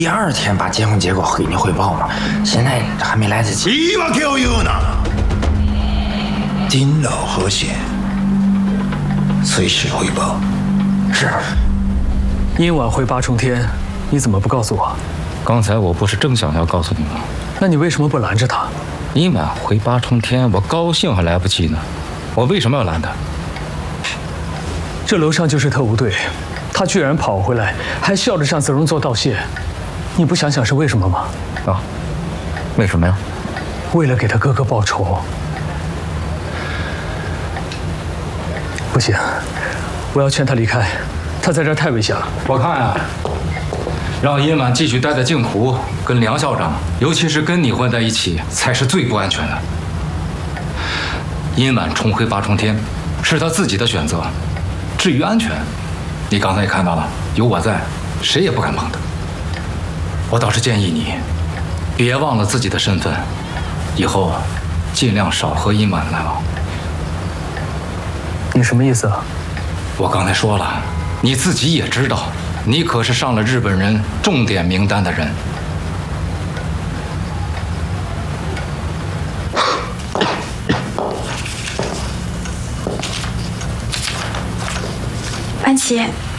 第二天把结婚结果给你汇报嘛，现在还没来得及。 言い訳を言うな。丁老和谐，随时汇报。 是。 殷晚回八重天，你怎么不告诉我？ 刚才我不是正想要告诉你吗？ 那你为什么不拦着他？ 殷晚回八重天，我高兴还来不及呢，我为什么要拦他？ 这楼上就是特务队，他居然跑回来，还笑着向子荣做道谢。你不想想是为什么吗？ 啊，为什么呀？ 为了给他哥哥报仇。不行，我要劝他离开，他在这儿太危险了。 我看啊，让殷晚继续待在镜湖，跟梁校长，尤其是跟你混在一起，才是最不安全的。殷晚重回八重天，是他自己的选择。至于安全，你刚才也看到了，有我在，谁也不敢碰他。我倒是建议你，别忘了自己的身份，以后尽量少和殷晚来往。 你什么意思啊？ 我刚才说了，你自己也知道，你可是上了日本人重点名单的人。 安琪。